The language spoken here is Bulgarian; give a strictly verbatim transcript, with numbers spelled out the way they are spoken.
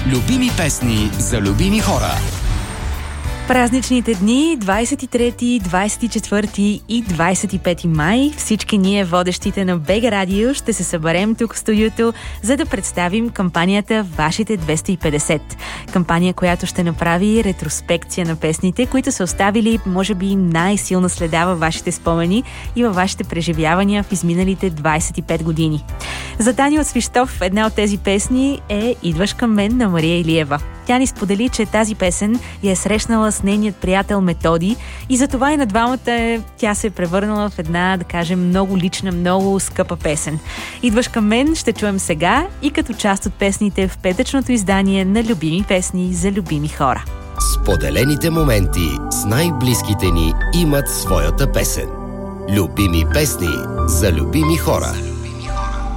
Любими песни за любими хора. Празничните дни двадесет и трети, двадесет и четвърти и двадесет и пети май всички ние, водещите на БГ Радио, ще се съберем тук в студиото, за да представим кампанията Вашите двеста и петдесет. Кампания, която ще направи ретроспекция на песните, които са оставили, може би, най-силна следа във вашите спомени и във вашите преживявания в изминалите двадесет и пет години. За Дани от Свищов една от тези песни е "Идваш към мен" на Мария Илиева. Тя ни сподели, че тази песен я е срещнала с нейният приятел Методи и затова и на двамата тя се е превърнала в една, да кажем, много лична, много скъпа песен. "Идваш към мен" ще чуем сега и като част от песните в петъчното издание на Любими песни за любими хора. Споделените моменти с най-близките ни имат своята песен. Любими песни за любими хора.